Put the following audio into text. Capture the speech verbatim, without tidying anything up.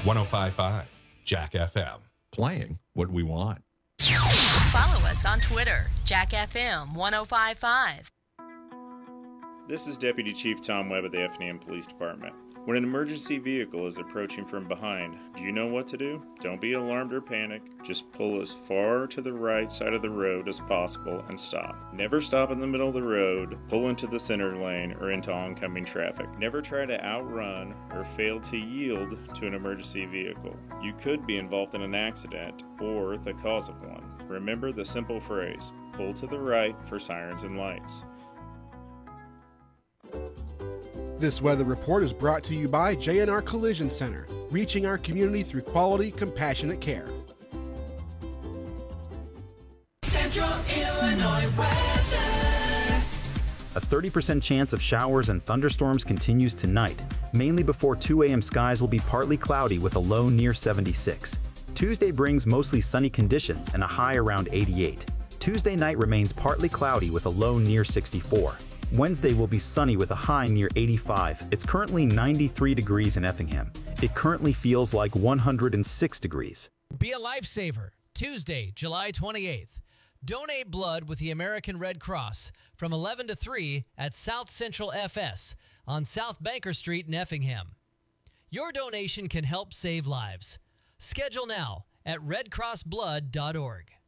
one oh five point five Jack F M. Playing what we want. Follow us on Twitter, Jack F M one oh five point five. This is Deputy Chief Tom Webb of the Effingham Police Department. When an emergency vehicle is approaching from behind, do you know what to do? Don't be alarmed or panic. Just pull as far to the right side of the road as possible and stop. Never stop in the middle of the road, pull into the center lane, or into oncoming traffic. Never try to outrun or fail to yield to an emergency vehicle. You could be involved in an accident or the cause of one. Remember the simple phrase, pull to the right for sirens and lights. This weather report is brought to you by J and R Collision Center, reaching our community through quality, compassionate care. Central Illinois weather. A thirty percent chance of showers and thunderstorms continues tonight. Mainly before two a.m. skies will be partly cloudy with a low near seventy-six. Tuesday brings mostly sunny conditions and a high around eighty-eight. Tuesday night remains partly cloudy with a low near sixty-four. Wednesday will be sunny with a high near eighty-five. It's currently ninety-three degrees in Effingham. It currently feels like one hundred six degrees. Be a lifesaver. Tuesday, July twenty-eighth. Donate blood with the American Red Cross from eleven to three at South Central F S on South Banker Street in Effingham. Your donation can help save lives. Schedule now at red cross blood dot org.